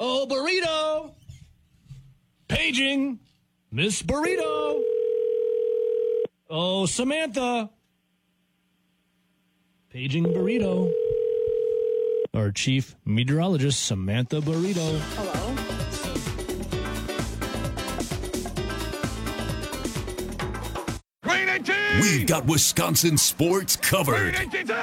Oh, Burrito! Paging Miss Burrito. Oh, Samantha. Paging Burrito. Our chief meteorologist, Samantha Burrito. Hello. We've got Wisconsin sports covered.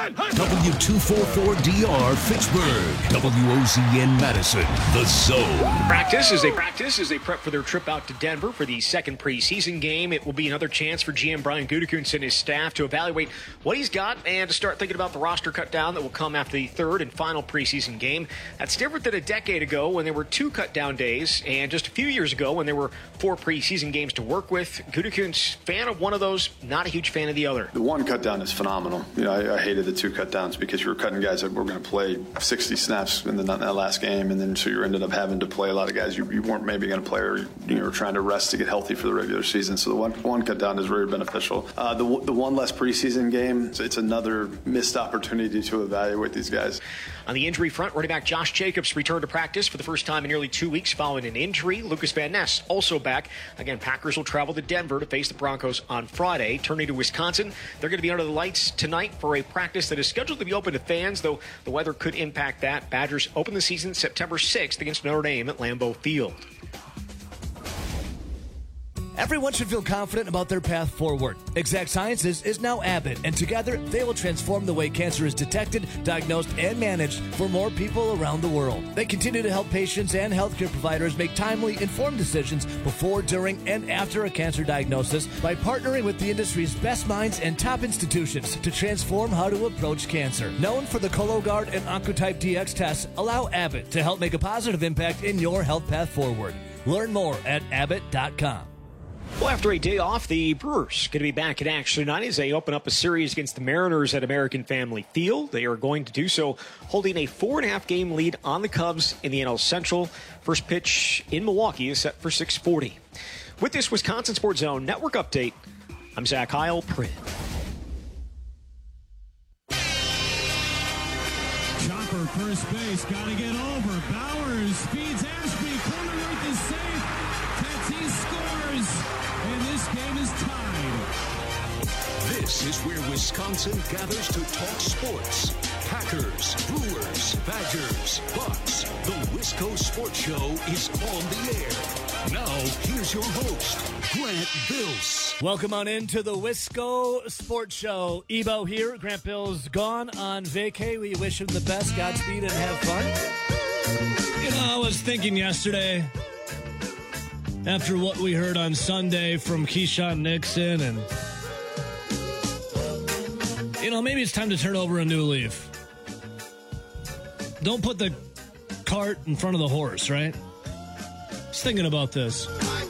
W244DR Fitchburg. WOZN Madison. The Zone. Practice is a prep for their trip out to Denver for the second preseason game. It will be another chance for GM Brian Gutekunst and his staff to evaluate what he's got and to start thinking about the roster cut down that will come after the third and final preseason game. That's different than a decade ago when there were 2 cut down days and just a few years ago when there were 4 preseason games to work with. Gutekunst, fan of one of those, not a huge fan of the other. The 1 cut down is phenomenal. You know, I hated the 2 cut downs because you were cutting guys that were going to play 60 snaps in that last game, and then so you ended up having to play a lot of guys you weren't maybe going to play, or you were trying to rest to get healthy for the regular season. So the one cut down is very beneficial. The 1 less preseason game, it's another missed opportunity to evaluate these guys. On the injury front, running back Josh Jacobs returned to practice for the first time in nearly 2 weeks following an injury. Lucas Van Ness also back. Again, Packers will travel to Denver to face the Broncos on Friday. Turning to Wisconsin, they're going to be under the lights tonight for a practice that is scheduled to be open to fans, though the weather could impact that. Badgers open the season September 6th against Notre Dame at Lambeau Field. Everyone should feel confident about their path forward. Exact Sciences is now Abbott, and together they will transform the way cancer is detected, diagnosed, and managed for more people around the world. They continue to help patients and healthcare providers make timely, informed decisions before, during, and after a cancer diagnosis by partnering with the industry's best minds and top institutions to transform how to approach cancer. Known for the Cologuard and Oncotype DX tests, allow Abbott to help make a positive impact in your health path forward. Learn more at abbott.com. Well, after a day off, the Brewers going to be back in action tonight as they open up a series against the Mariners at American Family Field. They are going to do so holding a 4.5 game lead on the Cubs in the NL Central. First pitch in Milwaukee is set for 6:40. With this Wisconsin Sports Zone Network update, I'm Zach Heil, Print. Chopper, first base, got to get over. Bowers speeds Ashby, corner right is safe. Tatis scores, and this game is tied. This is where Wisconsin gathers to talk sports. Packers, Brewers, Badgers, Bucks. The Wisco Sports Show is on the air. Now, here's your host, Grant Bills. Welcome on into the Wisco Sports Show. Ebo here. Grant Bills gone on vacay. We wish him the best. Godspeed and have fun. You know, I was thinking yesterday, after what we heard on Sunday from Keyshawn Nixon, and, you know, maybe it's time to turn over a new leaf. Don't put the cart in front of the horse, right? Just thinking about this.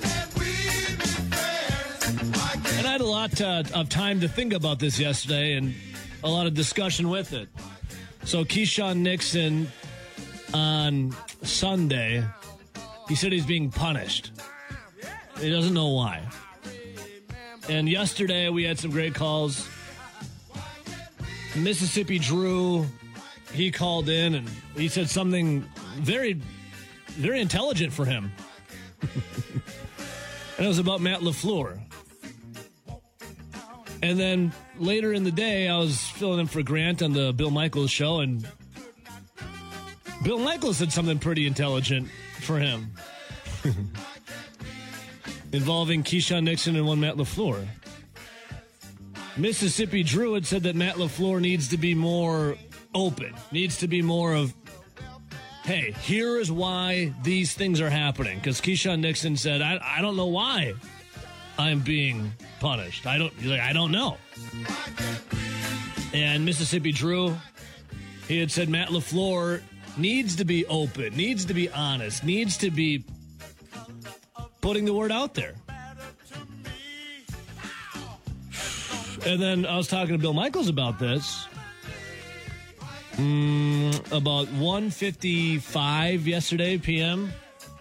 And I had a lot of time to think about this yesterday and a lot of discussion with it. So Keyshawn Nixon on Sunday, he said he's being punished. He doesn't know why. And yesterday we had some great calls. Mississippi Drew, he called in and he said something very, very intelligent for him. And it was about Matt LaFleur. And then later in the day, I was filling in for Grant on the Bill Michaels show, and Bill Michaels said something pretty intelligent for him. Involving Keyshawn Nixon and one Matt LaFleur. Mississippi Drew had said that Matt LaFleur needs to be more open, needs to be more of, hey, here is why these things are happening. Because Keyshawn Nixon said, I don't know why I'm being punished. I don't know. And Mississippi Drew, he had said Matt LaFleur needs to be open, needs to be honest, needs to be putting the word out there. And then I was talking to Bill Michaels about this. About 1:55 yesterday p.m.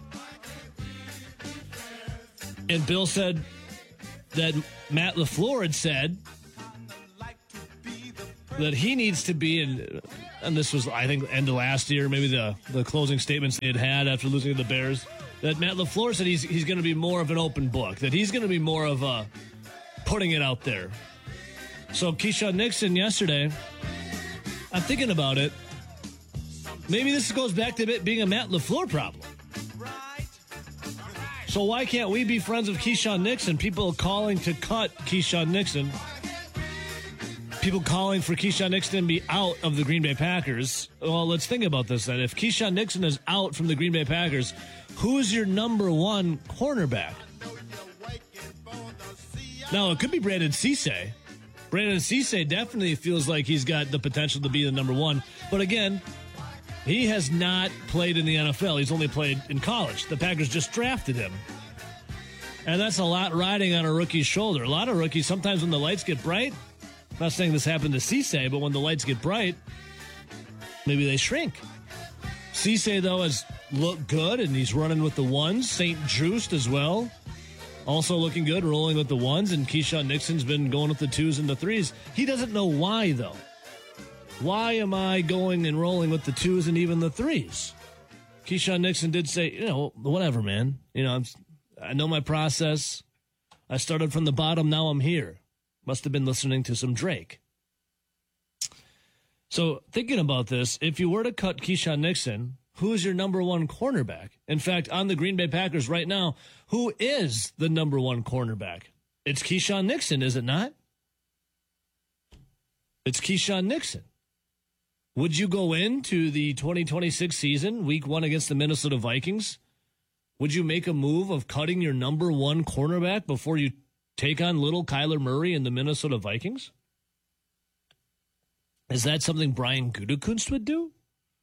And Bill said that Matt LaFleur had said that he needs to be, and and this was, I think, end of last year, maybe the closing statements they had after losing to the Bears, that Matt LaFleur said he's going to be more of an open book, that he's going to be more of a putting it out there. So Keyshawn Nixon yesterday, I'm thinking about it. Maybe this goes back to it being a Matt LaFleur problem. So why can't we be friends of Keyshawn Nixon? People calling to cut Keyshawn Nixon. People calling for Keyshawn Nixon to be out of the Green Bay Packers. Well, let's think about this then. If Keyshawn Nixon is out from the Green Bay Packers, who's your number one cornerback? Now, it could be Brandon Cisse. Brandon Cisse definitely feels like he's got the potential to be the number one. But again, he has not played in the NFL. He's only played in college. The Packers just drafted him. And that's a lot riding on a rookie's shoulder. A lot of rookies, sometimes when the lights get bright, I'm not saying this happened to Cisse, but when the lights get bright, maybe they shrink. Cisse, though, has looked good, and he's running with the ones. St. Juste as well. Also looking good, rolling with the ones, and Keyshawn Nixon's been going with the twos and the threes. He doesn't know why, though. Why am I going and rolling with the twos and even the threes? Keyshawn Nixon did say, whatever, man. I know my process. I started from the bottom, now I'm here. Must have been listening to some Drake. So thinking about this, if you were to cut Keyshawn Nixon, who is your number one cornerback? In fact, on the Green Bay Packers right now, who is the number one cornerback? It's Keyshawn Nixon, is it not? It's Keyshawn Nixon. Would you go into the 2026 season, week 1 against the Minnesota Vikings? Would you make a move of cutting your number one cornerback before you take on little Kyler Murray and the Minnesota Vikings? Is that something Brian Gutekunst would do?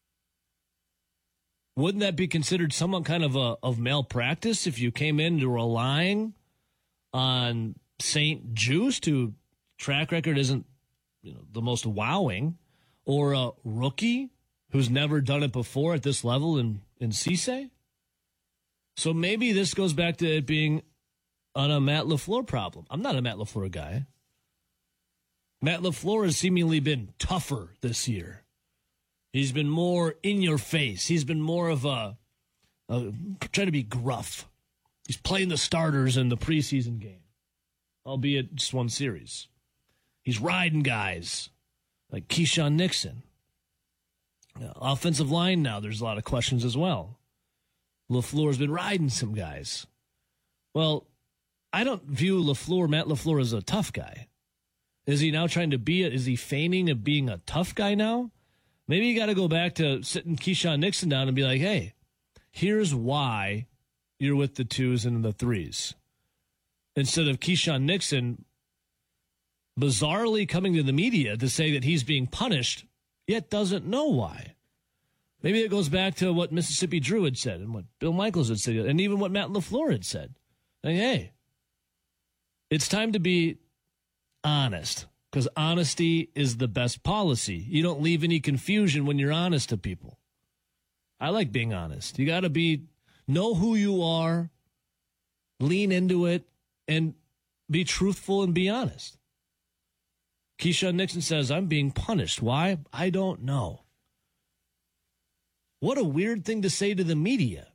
Wouldn't that be considered somewhat kind of malpractice if you came in relying on St. Juste, who track record isn't the most wowing, or a rookie who's never done it before at this level in Cisse? So maybe this goes back to it being on a Matt LaFleur problem. I'm not a Matt LaFleur guy. Matt LaFleur has seemingly been tougher this year. He's been more in your face. He's been more of trying to be gruff. He's playing the starters in the preseason game, albeit just one series. He's riding guys like Keyshawn Nixon. Offensive line now, there's a lot of questions as well. LaFleur's been riding some guys. Well, I don't view Matt LaFleur, as a tough guy. Is he now trying to is he feigning of being a tough guy now? Maybe you got to go back to sitting Keyshawn Nixon down and be like, hey, here's why you're with the twos and the threes. Instead of Keyshawn Nixon bizarrely coming to the media to say that he's being punished, yet doesn't know why. Maybe it goes back to what Mississippi Drew had said and what Bill Michaels had said and even what Matt LaFleur had said. Like, hey, it's time to be honest, because honesty is the best policy. You don't leave any confusion when you're honest to people. I like being honest. You got to know who you are, lean into it, and be truthful and be honest. Keyshawn Nixon says, I'm being punished. Why? I don't know. What a weird thing to say to the media.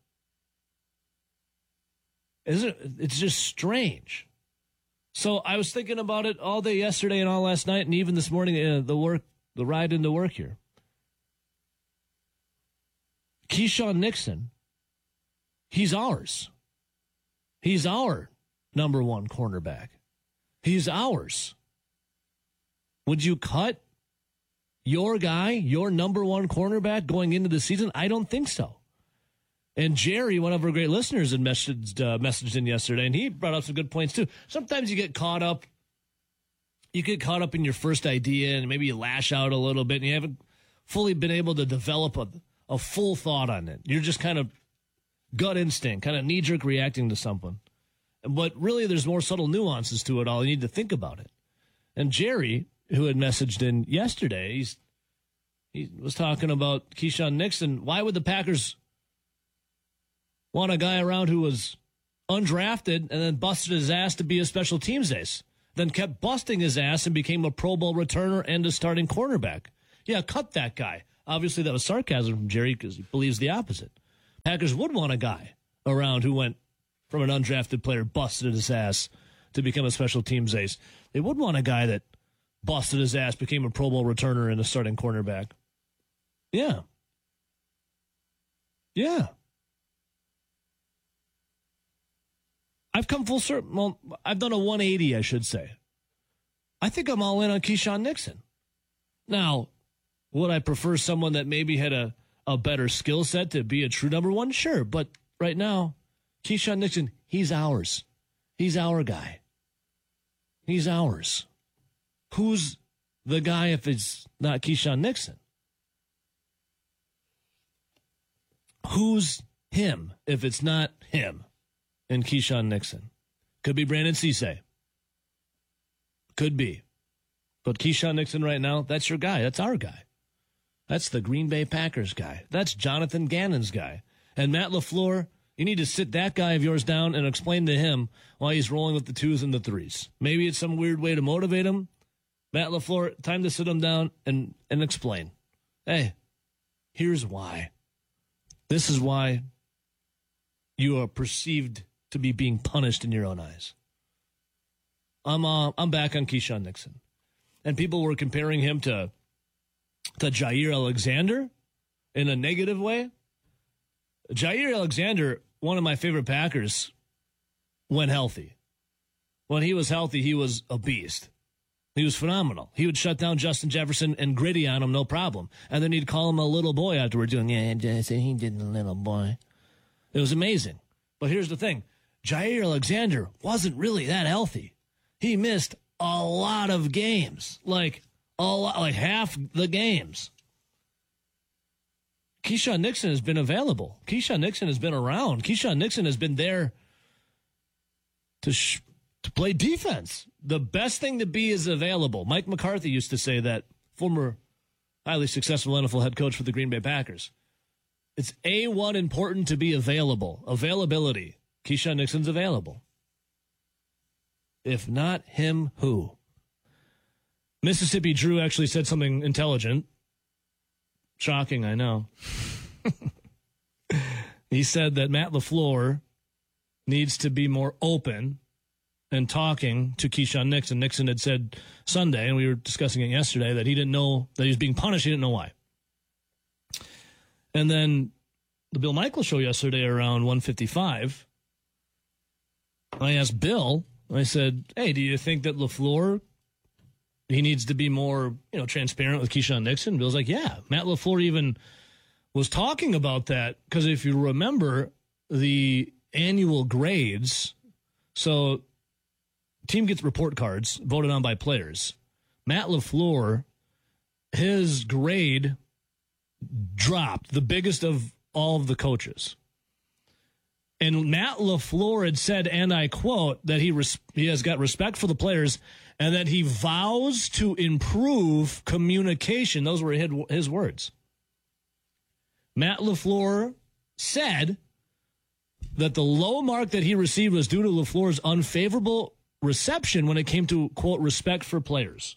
Isn't it? It's just strange. So I was thinking about it all day yesterday and all last night and even this morning, the ride into work here. Keyshawn Nixon, he's ours. He's our number one cornerback. He's ours. Would you cut your guy, your number one cornerback going into the season? I don't think so. And Jerry, one of our great listeners, had messaged in yesterday, and he brought up some good points too. Sometimes you get caught up. You get caught up in your first idea, and maybe you lash out a little bit, and you haven't fully been able to develop a full thought on it. You're just kind of gut instinct, kind of knee-jerk reacting to something. But really, there's more subtle nuances to it all. You need to think about it. And Jerry, who had messaged in yesterday, he was talking about Keyshawn Nixon. Why would the Packers want a guy around who was undrafted and then busted his ass to be a special teams ace, then kept busting his ass and became a Pro Bowl returner and a starting cornerback? Yeah, cut that guy. Obviously, that was sarcasm from Jerry because he believes the opposite. Packers would want a guy around who went from an undrafted player, busted his ass to become a special teams ace. They would want a guy that busted his ass, became a Pro Bowl returner and a starting cornerback. Yeah. Yeah. I've come full circle. Well, I've done a 180, I should say. I think I'm all in on Keyshawn Nixon. Now, would I prefer someone that maybe had a better skill set to be a true number one? Sure, but right now, Keyshawn Nixon, he's ours. He's our guy. He's ours. Who's the guy if it's not Keyshawn Nixon? Who's him if it's not him and Keyshawn Nixon? Could be Brandon Cisse. Could be. But Keyshawn Nixon right now, that's your guy. That's our guy. That's the Green Bay Packers guy. That's Jonathan Gannon's guy. And Matt LaFleur, you need to sit that guy of yours down and explain to him why he's rolling with the 2s and the 3s. Maybe it's some weird way to motivate him. Matt LaFleur, time to sit him down and explain. Hey, here's why. This is why you are perceived to be being punished in your own eyes. I'm back on Keyshawn Nixon. And people were comparing him to Jair Alexander in a negative way. Jair Alexander, one of my favorite Packers, when healthy. When he was healthy, he was a beast. He was phenomenal. He would shut down Justin Jefferson and gritty on him, no problem. And then he'd call him a little boy afterward, doing, yeah, he did a little boy. It was amazing. But here's the thing. Jair Alexander wasn't really that healthy. He missed a lot of games, like half the games. Keyshawn Nixon has been available. Keyshawn Nixon has been around. Keyshawn Nixon has been there to play defense. The best thing to be is available. Mike McCarthy used to say that, former highly successful NFL head coach for the Green Bay Packers. It's A1 important to be available. Availability. Keyshawn Nixon's available. If not him, who? Mississippi Drew actually said something intelligent. Shocking, I know. He said that Matt LaFleur needs to be more open and talking to Keyshawn Nixon. Nixon had said Sunday, and we were discussing it yesterday, that he didn't know that he was being punished. He didn't know why. And then the Bill Michaels show yesterday around 1:55, I asked Bill, I said, hey, do you think that LaFleur, he needs to be more, transparent with Keyshawn Nixon? Bill's like, yeah. Matt LaFleur even was talking about that because if you remember the annual grades, so team gets report cards voted on by players. Matt LaFleur, his grade dropped, the biggest of all of the coaches. And Matt LaFleur had said, and I quote, that he has got respect for the players and that he vows to improve communication. Those were his words. Matt LaFleur said that the low mark that he received was due to LaFleur's unfavorable reception when it came to, quote, respect for players.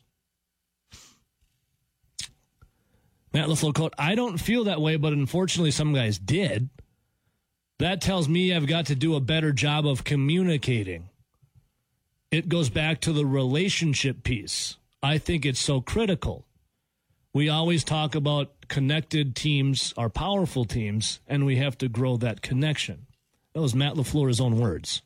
Matt LaFleur, quote, I don't feel that way, but unfortunately some guys did. That tells me I've got to do a better job of communicating. It goes back to the relationship piece. I think it's so critical. We always talk about connected teams are powerful teams, and we have to grow that connection. That was Matt LaFleur's own words.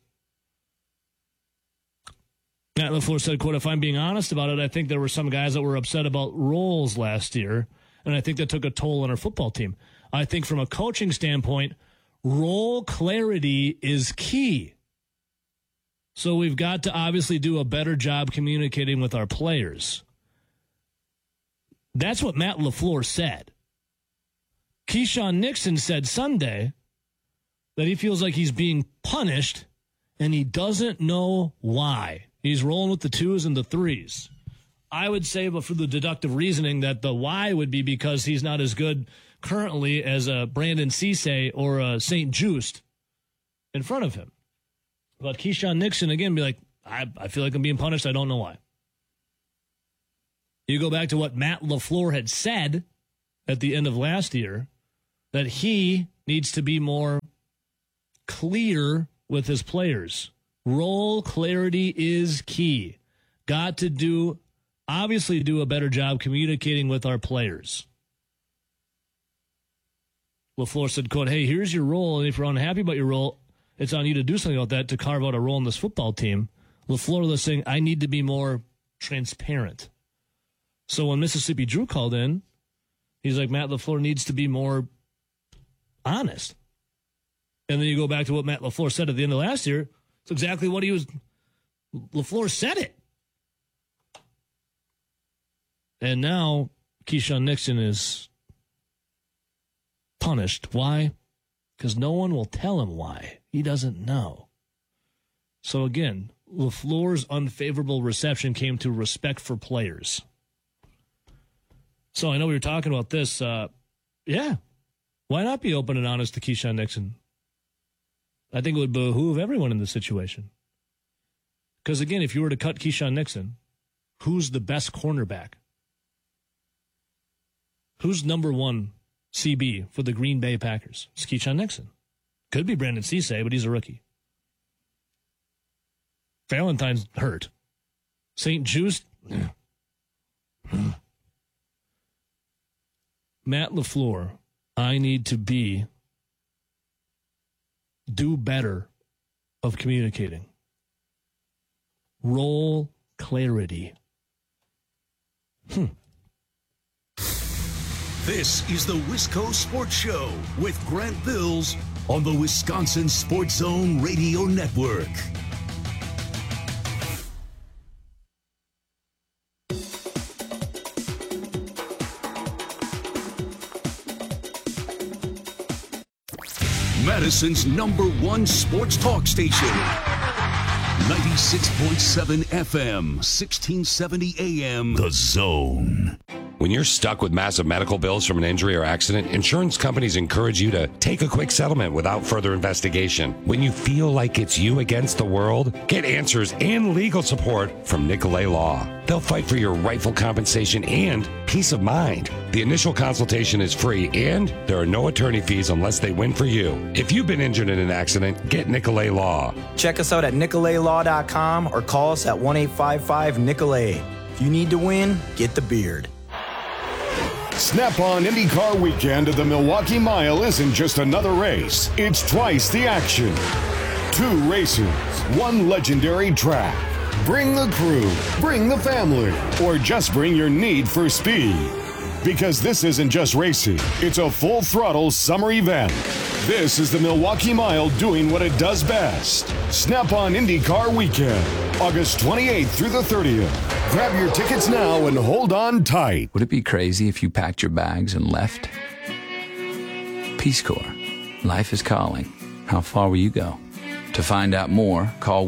Matt LaFleur said, quote, if I'm being honest about it, I think there were some guys that were upset about roles last year, and I think that took a toll on our football team. I think from a coaching standpoint, role clarity is key. So we've got to obviously do a better job communicating with our players. That's what Matt LaFleur said. Keyshawn Nixon said Sunday that he feels like he's being punished and he doesn't know why. He's rolling with the 2s and the 3s. I would say, but for the deductive reasoning, that the why would be because he's not as good currently as a Brandon Cisse or a St. Juste in front of him. But Keyshawn Nixon, again, be like, I feel like I'm being punished. I don't know why. You go back to what Matt LaFleur had said at the end of last year that he needs to be more clear with his players. Role clarity is key. Got to obviously do a better job communicating with our players. LaFleur said, quote, hey, here's your role, and if you're unhappy about your role, it's on you to do something about that to carve out a role in this football team. LaFleur was saying, I need to be more transparent. So when Mississippi Drew called in, he's like, Matt LaFleur needs to be more honest. And then you go back to what Matt LaFleur said at the end of last year. It's exactly what LaFleur said it. And now Keyshawn Nixon is punished. Why? Because no one will tell him why. He doesn't know. So again, LaFleur's unfavorable reception came to respect for players. So I know we were talking about this. Yeah. Why not be open and honest to Keyshawn Nixon? I think it would behoove everyone in this situation. Because again, if you were to cut Keyshawn Nixon, who's the best cornerback? Who's number one CB for the Green Bay Packers? It's Keyshawn Nixon. Could be Brandon Cisse, but he's a rookie. Valentine's hurt. St. Juice. Matt LaFleur, I need to do better of communicating. Role clarity. This is the Wisco Sports Show with Grant Bills on the Wisconsin Sports Zone Radio Network. Madison's #1 sports talk station. 96.7 FM, 1670 AM, The Zone. When you're stuck with massive medical bills from an injury or accident, insurance companies encourage you to take a quick settlement without further investigation. When you feel like it's you against the world, get answers and legal support from Nicolay Law. They'll fight for your rightful compensation and peace of mind. The initial consultation is free, and there are no attorney fees unless they win for you. If you've been injured in an accident, get Nicolay Law. Check us out at nicolaylaw.com or call us at 1-855-NICOLAY. If you need to win, get the beard. Snap-on IndyCar weekend at the Milwaukee Mile isn't just another race. It's twice the action. 2 races, 1 legendary track. Bring the crew, bring the family, or just bring your need for speed. Because this isn't just racing, it's a full-throttle summer event. This is the Milwaukee Mile doing what it does best. Snap-on IndyCar weekend, August 28th through the 30th. Grab your tickets now and hold on tight. Would it be crazy if you packed your bags and left? Peace Corps. Life is calling. How far will you go? To find out more, call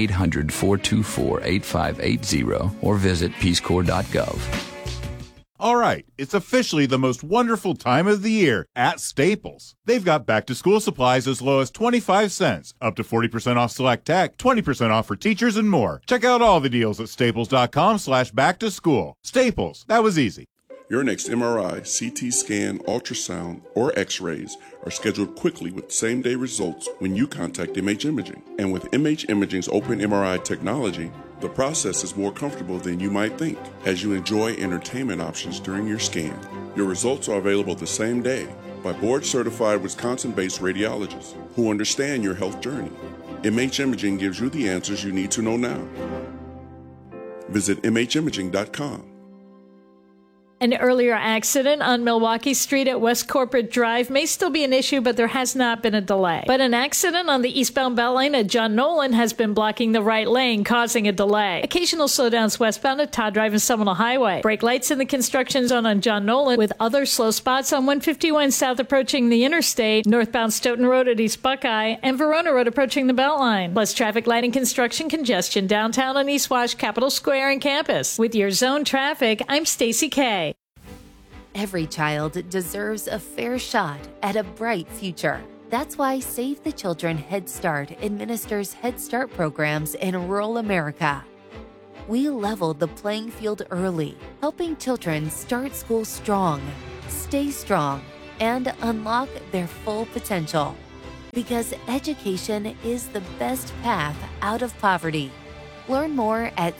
1-800-424-8580 or visit peacecorps.gov. All right, it's officially the most wonderful time of the year at Staples. They've got back-to-school supplies as low as 25 cents, up to 40% off select tech, 20% off for teachers, and more. Check out all the deals at staples.com/back-to-school. Staples, that was easy. Your next MRI, CT scan, ultrasound, or x-rays are scheduled quickly with same-day results when you contact MH Imaging. And with MH Imaging's open MRI technology, the process is more comfortable than you might think as you enjoy entertainment options during your scan. Your results are available the same day by board-certified Wisconsin-based radiologists who understand your health journey. MH Imaging gives you the answers you need to know now. Visit mhimaging.com. An earlier accident on Milwaukee Street at West Corporate Drive may still be an issue, but there has not been a delay. But an accident on the eastbound Beltline at John Nolan has been blocking the right lane, causing a delay. Occasional slowdowns westbound at Todd Drive and Seminole Highway. Brake lights in the construction zone on John Nolan, with other slow spots on 151 south approaching the interstate, northbound Stoughton Road at East Buckeye, and Verona Road approaching the Beltline. Plus traffic lighting construction congestion downtown on East Wash, Capitol Square, and campus. With your zone traffic, I'm Stacy Kay. Every child deserves a fair shot at a bright future. That's why Save the Children Head Start administers Head Start programs in rural America. We leveled the playing field early, helping children start school strong, stay strong, and unlock their full potential. Because education is the best path out of poverty. Learn more at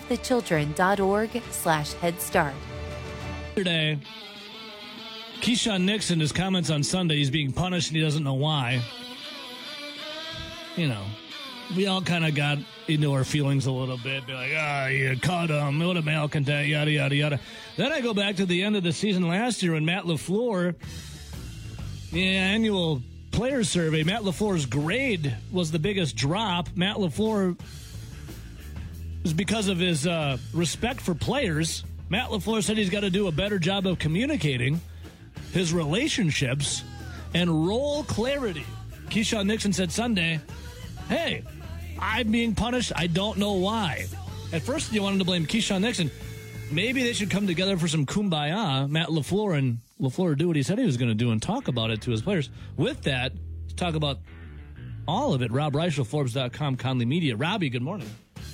savethechildren.org/Head Start. Yesterday, Keyshawn Nixon, his comments on Sunday, he's being punished and he doesn't know why. You know, we all kind of got into our feelings a little bit. Be like, you caught him. What a malcontent, yada, yada, yada. Then I go back to the end of the season last year when Matt LaFleur, the annual player survey, Matt LaFleur's grade was the biggest drop. Matt LaFleur was because of his respect for players. Matt LaFleur said he's got to do a better job of communicating his relationships and role clarity. Keyshawn Nixon said Sunday, hey, I'm being punished. I don't know why. At first, you wanted to blame Keyshawn Nixon. Maybe they should come together for some kumbaya. Matt LaFleur and LaFleur do what he said he was going to do and talk about it to his players. With that, let's talk about all of it. Rob Reichel, Forbes.com, Conley Media. Robbie, good morning.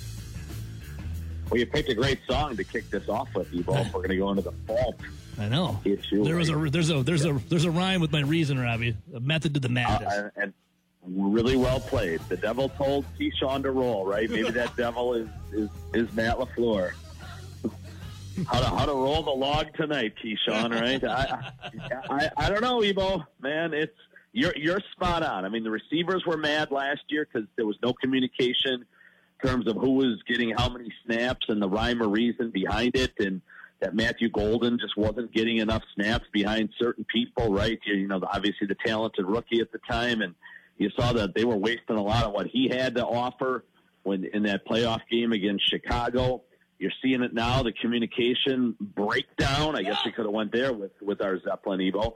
Well, you picked a great song to kick this off with, Evo. We're going to go into the fault. I know. Issue. There's a rhyme with my reason, Robbie. A method to the madness. And really well played. The devil told Keyshawn to roll, right? Maybe that devil is Matt LaFleur. How to roll the log tonight, Keyshawn? Right? I don't know, Evo. Man, you're spot on. I mean, the receivers were mad last year because there was no communication in terms of who was getting how many snaps and the rhyme or reason behind it, and that Matthew Golden just wasn't getting enough snaps behind certain people, right? You know, obviously the talented rookie at the time, and you saw that they were wasting a lot of what he had to offer when in that playoff game against Chicago. You're seeing it now, the communication breakdown. I guess we could have went there with our Zeppelin Evo.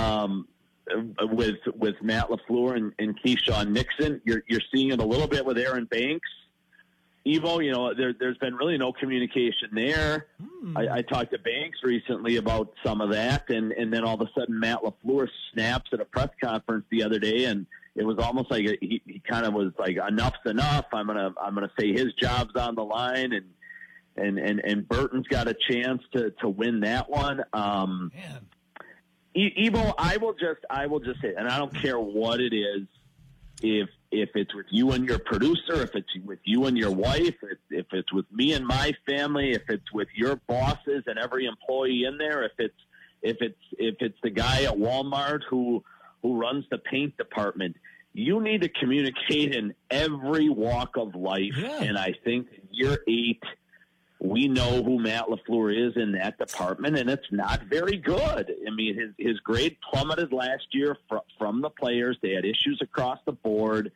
With Matt LaFleur and Keyshawn Nixon. You're seeing it a little bit with Aaron Banks. Evo, you know, there's been really no communication there. I talked to Banks recently about some of that, and then all of a sudden Matt LaFleur snaps at a press conference the other day, and it was almost like he kind of was like, enough's enough. I'm gonna say his job's on the line, and Burton's got a chance to win that one. Evo, I will just say, and I don't care what it is, if it's with you and your producer, if it's with you and your wife, if it's with me and my family, if it's with your bosses and every employee in there, if it's the guy at Walmart who runs the paint department, you need to communicate in every walk of life. Yeah. And I think in year 8, we know who Matt LaFleur is in that department, and it's not very good. I mean, his grade plummeted last year from the players. They had issues across the board.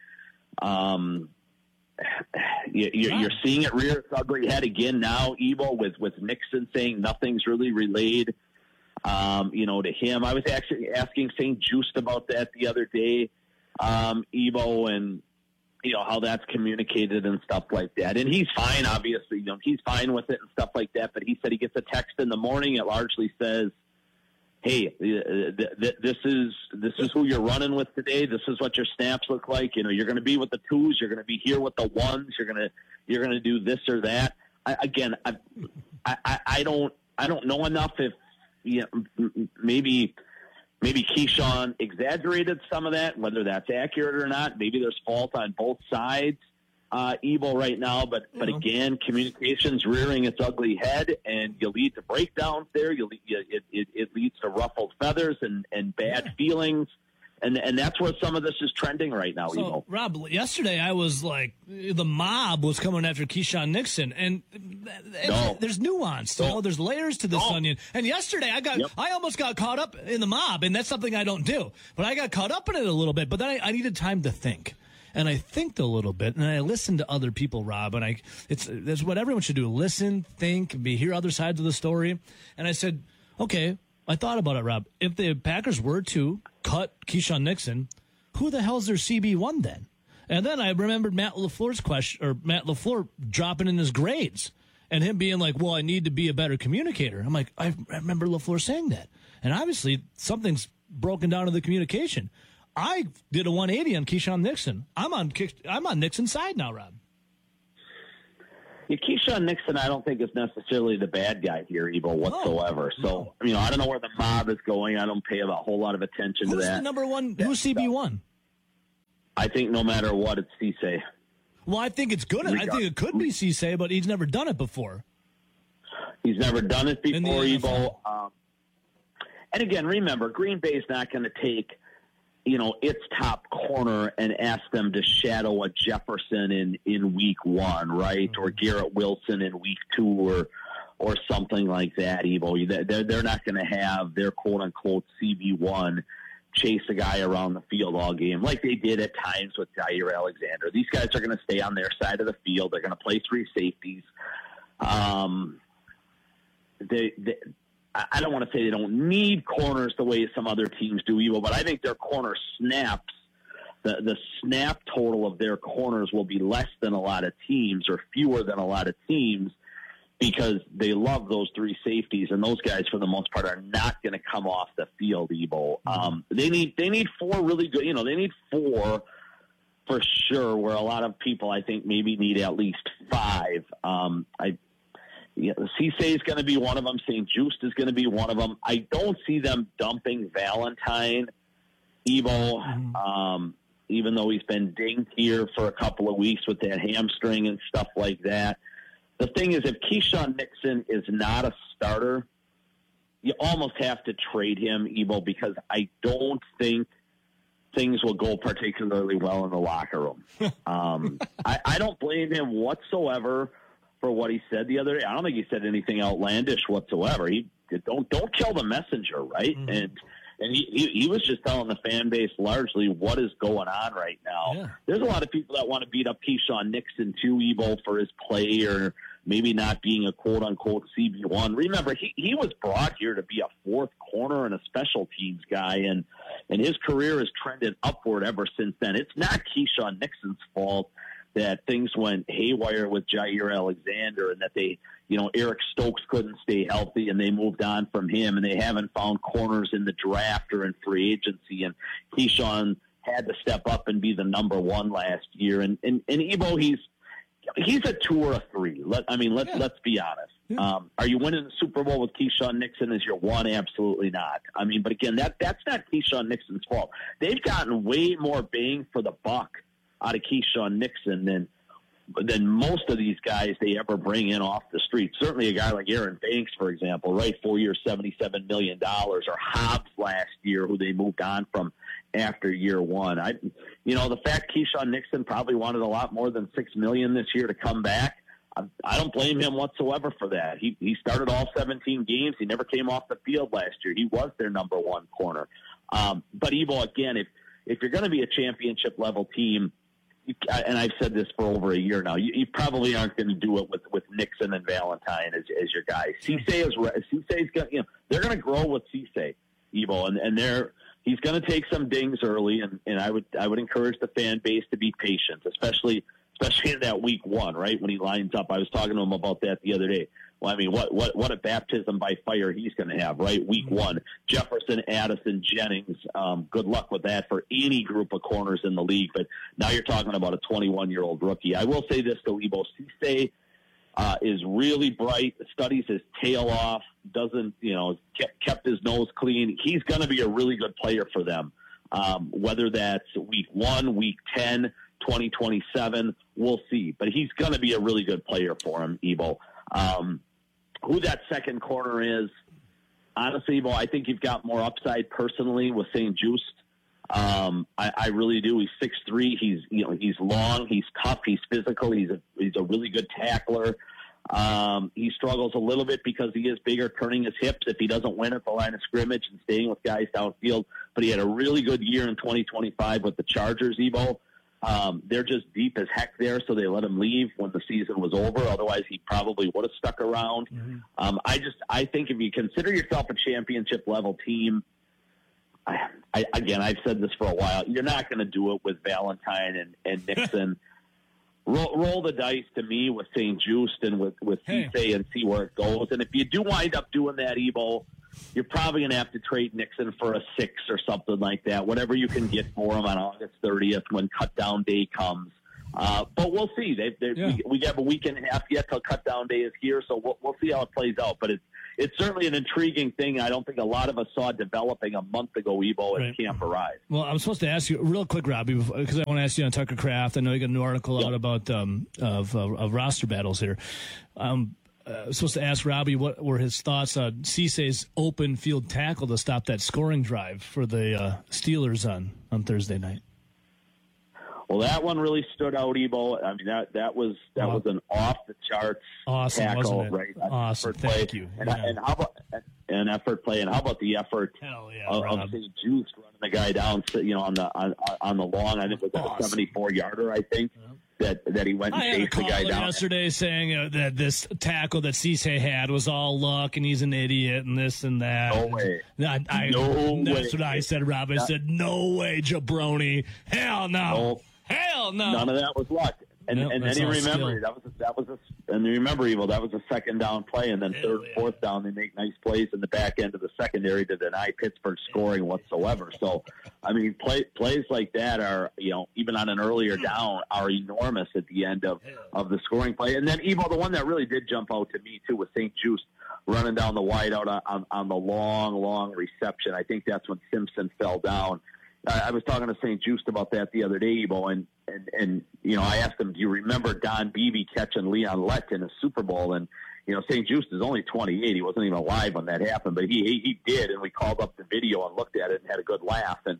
You're seeing it rear its ugly head again now, Evo, with Nixon saying nothing's really relayed, to him. I was actually asking St. Just about that the other day, Evo, and how that's communicated and stuff like that. And he's fine, obviously. He's fine with it and stuff like that. But he said he gets a text in the morning. It largely says, hey, this is who you're running with today. This is what your snaps look like. You're going to be with the 2s. You're going to be here with the 1s. You're going to do this or that. I don't know enough if maybe Keyshawn exaggerated some of that, whether that's accurate or not. Maybe there's fault on both sides, Evo, right now. But again, communication's rearing its ugly head, and you lead to breakdowns there. It leads to ruffled feathers and bad feelings. And that's where some of this is trending right now, Evo. Rob, yesterday I was like, the mob was coming after Keyshawn Nixon, and there's nuance. There's layers to this onion. And yesterday I almost got caught up in the mob, and that's something I don't do. But I got caught up in it a little bit. But then I needed time to think. And I thinked a little bit, and I listened to other people, Rob, and that's what everyone should do. Listen, think, hear other sides of the story. And I said, okay, I thought about it, Rob. If the Packers were to cut Keyshawn Nixon, who the hell's their CB1 then? And then I remembered Matt LaFleur's question, or Matt LaFleur dropping in his grades, and him being like, well, I need to be a better communicator. I'm like, I remember LaFleur saying that. And obviously something's broken down in the communication. I did a 180 on Keyshawn Nixon. I'm on Nixon's side now, Rob. Yeah, Keyshawn Nixon, I don't think is necessarily the bad guy here, Evo, whatsoever. So, I don't know where the mob is going. I don't pay a whole lot of attention to that. Who's the number one? Who's CB1? I think no matter what, it's Cisse. Well, I think it's good. I think it could be Cisse, but he's never done it before. He's never done it before, Evo. And again, remember, Green Bay's not going to take, its top corner and ask them to shadow a Jefferson in week 1, right? Or Garrett Wilson in week 2 or something like that, Evo. They're not going to have their quote-unquote CB1 chase a guy around the field all game like they did at times with Jair Alexander. These guys are going to stay on their side of the field. They're going to play 3 safeties. I don't want to say they don't need corners the way some other teams do, Evo, but I think their corner snaps, the snap total of their corners will be less than a lot of teams or fewer than a lot of teams because they love those 3 safeties, and those guys, for the most part, are not going to come off the field, Evo. They need 4 really good, they need 4 for sure, where a lot of people, I think, maybe need at least 5. Cisse is going to be one of them. St. Just is going to be one of them. I don't see them dumping Valentine, Evo, even though he's been dinged here for a couple of weeks with that hamstring and stuff like that. The thing is, if Keyshawn Nixon is not a starter, you almost have to trade him, Evo, because I don't think things will go particularly well in the locker room. I don't blame him whatsoever for what he said the other day. I don't think he said anything outlandish whatsoever. He don't kill the messenger, right? And he was just telling the fan base largely what is going on right now. Yeah. There's a lot of people that want to beat up Keyshawn Nixon too, Evo, for his play or maybe not being a quote-unquote CB1. Remember, he was brought here to be a 4th corner and a special teams guy, and his career has trended upward ever since then. It's not Keyshawn Nixon's fault that things went haywire with Jair Alexander and that they, Eric Stokes couldn't stay healthy and they moved on from him and they haven't found corners in the draft or in free agency. And Keyshawn had to step up and be the number 1 last year. And Evo, he's a 2 or a 3. Let's be honest. Yeah. Are you winning the Super Bowl with Keyshawn Nixon as your 1? Absolutely not. But again, that's not Keyshawn Nixon's fault. They've gotten way more bang for the buck out of Keyshawn Nixon than most of these guys they ever bring in off the street. Certainly a guy like Aaron Banks, for example, right? 4 years, $77 million, or Hobbs last year, who they moved on from after year 1. The fact Keyshawn Nixon probably wanted a lot more than $6 million this year to come back, I don't blame him whatsoever for that. He started all 17 games. He never came off the field last year. He was their number 1 corner. But Evo, again, if you're going to be a championship level team, and I've said this for over a year now, you probably aren't going to do it with Nixon and Valentine as your guys. Cisse's going, they're going to grow with Cisse, Evo, and he's going to take some dings early, and I would encourage the fan base to be patient, especially in that week 1, right, when he lines up. I was talking to him about that the other day. Well, what a baptism by fire he's going to have, right? Week 1, Jefferson, Addison, Jennings. Good luck with that for any group of corners in the league. But now you're talking about a 21-year-old rookie. I will say this, though, Evo. Cisse is really bright, studies his tail off, doesn't, kept his nose clean. He's going to be a really good player for them. Whether that's week 1, week 10, 2027, we'll see. But he's going to be a really good player for him, Evo. Who that second corner is, honestly, Evo, I think you've got more upside personally with St. Just. I really do. He's 6'3". He's long. He's tough. He's physical. He's a really good tackler. He struggles a little bit because he is bigger, turning his hips if he doesn't win at the line of scrimmage and staying with guys downfield. But he had a really good year in 2025 with the Chargers, Evo. They're just deep as heck there, so they let him leave when the season was over. Otherwise, he probably would have stuck around. Mm-hmm. I think if you consider yourself a championship-level team, I've said this for a while, you're not going to do it with Valentine and Nixon. Roll the dice to me with St. Just and with Cisse and see where it goes. And if you do wind up doing that, Evo, you're probably going to have to trade Nixon for a 6 or something like that, whatever you can get for him on August 30th when cut-down day comes. But we'll see. We have a week and a half yet till cutdown day is here, so we'll see how it plays out. But it's certainly an intriguing thing. I don't think a lot of us saw developing a month ago, Ebo, at Camp Arise. Well, I'm supposed to ask you real quick, Robbie, because I want to ask you on Tucker Kraft. I know you got a new article out about of roster battles here. I'm supposed to ask Robbie what were his thoughts on Cisse's open field tackle to stop that scoring drive for the Steelers on Thursday night. Well, that one really stood out, Ebo. I mean, that was an off the charts tackle, right? Awesome, thank you. And how about an effort play? And how about the effort of St. Jude's running the guy down, on the long? I think it was like a 74-yarder. I think that he went and chased the guy down. Yesterday saying that this tackle that Cisse had was all luck and he's an idiot and this and that. No way. That's what I said, Rob. I said, no way, jabroni. Hell no. Hell no! None of that was luck. And then you remember Evil, that was a second down play, and then third, fourth down, they make nice plays in the back end of the secondary to deny Pittsburgh scoring whatsoever. So, I mean, plays like that are, even on an earlier down, are enormous at the end of the scoring play. And then Evil, the one that really did jump out to me too was St. Just running down the wide out on the long reception. I think that's when Simpson fell down. I was talking to St. Just about that the other day, Ebo, and I asked him, do you remember Don Beebe catching Leon Lett in a Super Bowl? And, St. Just is only 28. He wasn't even alive when that happened, but he did, and we called up the video and looked at it and had a good laugh. And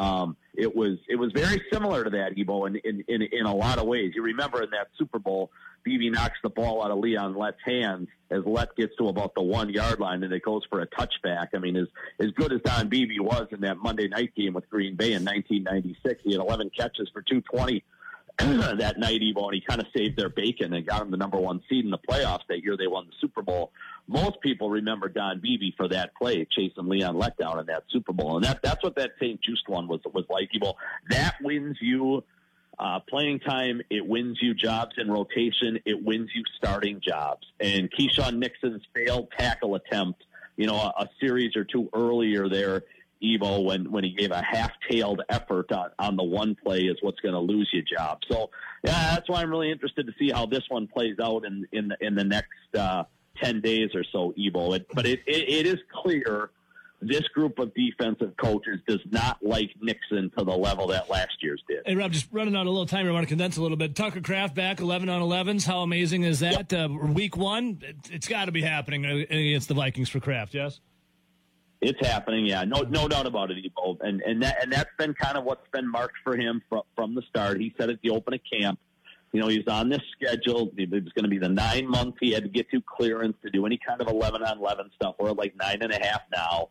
it was very similar to that, Ebo, in a lot of ways. You remember in that Super Bowl, Beebe knocks the ball out of Leon Lett's hands as Lett gets to about the 1 yard line, and it goes for a touchback. I mean, as good as Don Beebe was in that Monday night game with Green Bay in 1996, he had 11 catches for 220 that night, Ebo, and he kind of saved their bacon and got them the number 1 seed in the playoffs that year they won the Super Bowl. Most people remember Don Beebe for that play, chasing Leon Lett down in that Super Bowl, and that's what that St. Just one was like, Ebo. That wins you playing time, it wins you jobs in rotation, it wins you starting jobs. And Keyshawn Nixon's failed tackle attempt, a series or two earlier there, Evo, when he gave a half-tailed effort on the one play is what's going to lose you jobs. So, yeah, that's why I'm really interested to see how this one plays out in the next 10 days or so, Evo. But it is clear this group of defensive coaches does not like Nixon to the level that last year's did. Hey, Rob, just running out a little time. I want to condense a little bit. Tucker Kraft back 11 on 11s. How amazing is that? Yep. Week 1, it's got to be happening against the Vikings for Kraft, yes? It's happening, yeah. No doubt about it, Evo. And that's been kind of what's been marked for him from the start. He said at the open of camp, he's on this schedule. It was going to be the 9 months he had to get to clearance to do any kind of 11 on 11 stuff. We're at like 9.5 now.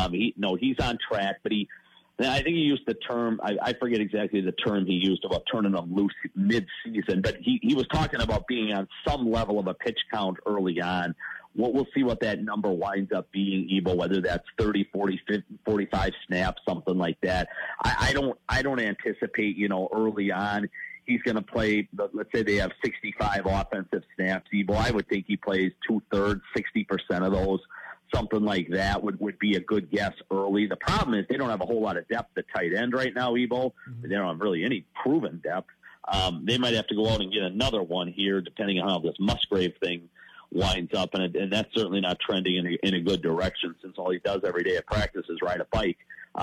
He's on track, but I think he used the term, I forget exactly the term he used about turning them loose mid-season, but he was talking about being on some level of a pitch count early on. We'll see what that number winds up being, Evo, whether that's 30, 40, 50, 45 snaps, something like that. I don't anticipate, early on he's going to play, let's say they have 65 offensive snaps, Evo. I would think he plays 2/3, 60% of those. Something like that would be a good guess early. The problem is they don't have a whole lot of depth at tight end right now, Evo. They don't have really any proven depth. They might have to go out and get another one here, depending on how this Musgrave thing winds up, and that's certainly not trending in a good direction since all he does every day at practice is ride a bike.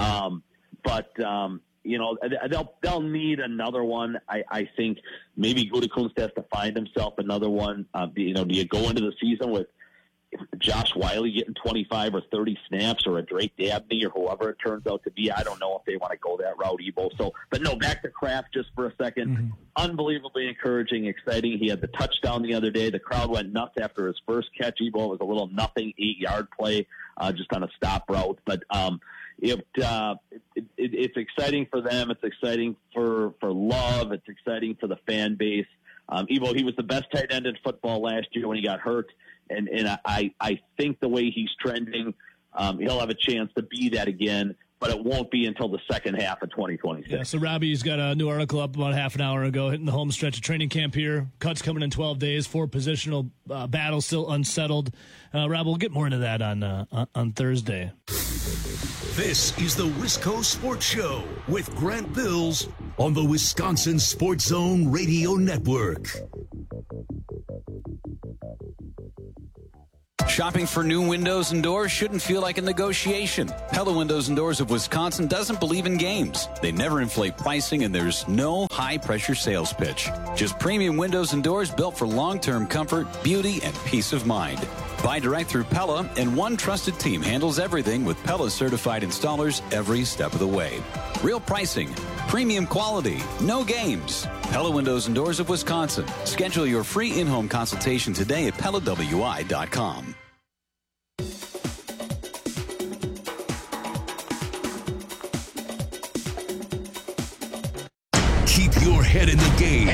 They'll need another one. I think maybe Gutekunst has to find himself another one. Do you go into the season with Josh Wiley getting 25 or 30 snaps or a Drake Dabney or whoever it turns out to be? I don't know if they want to go that route, Evo. So, but no, back to Kraft just for a second. Mm-hmm. Unbelievably encouraging, exciting. He had the touchdown the other day. The crowd went nuts after his first catch, Evo. It was a little nothing 8-yard play just on a stop route. But it's exciting for them. It's exciting for Love. It's exciting for the fan base. Evo, he was the best tight end in football last year when he got hurt. And I think the way he's trending, he'll have a chance to be that again, but it won't be until the second half of 2026. Yeah, so Robbie's got a new article up about half an hour ago, hitting the home stretch of training camp here. Cuts coming in 12 days, 4 positional battles still unsettled. Rob, we'll get more into that on Thursday. This is the Wisco Sports Show with Grant Bills on the Wisconsin Sports Zone Radio Network. Shopping for new windows and doors shouldn't feel like a negotiation. Pella Windows and Doors of Wisconsin doesn't believe in games. They never inflate pricing, and there's no high-pressure sales pitch. Just premium windows and doors built for long-term comfort, beauty, and peace of mind. Buy direct through Pella, and one trusted team handles everything with Pella-certified installers every step of the way. Real pricing, premium quality, no games. Pella Windows and Doors of Wisconsin. Schedule your free in-home consultation today at PellaWI.com. Keep your head in the game.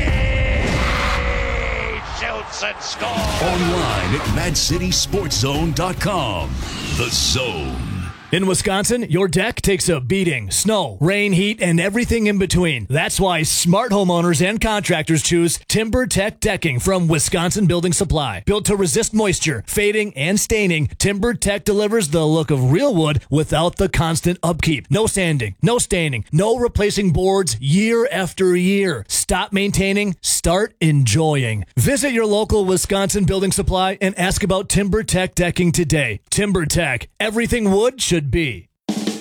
He shoots and scores. Online at MadCitySportsZone.com. The Zone. In Wisconsin, your deck takes a beating. Snow, rain, heat, and everything in between. That's why smart homeowners and contractors choose TimberTech Decking from Wisconsin Building Supply. Built to resist moisture, fading, and staining, TimberTech delivers the look of real wood without the constant upkeep. No sanding, no staining, no replacing boards year after year. Stop maintaining, start enjoying. Visit your local Wisconsin Building Supply and ask about TimberTech Decking today. TimberTech, everything wood should be.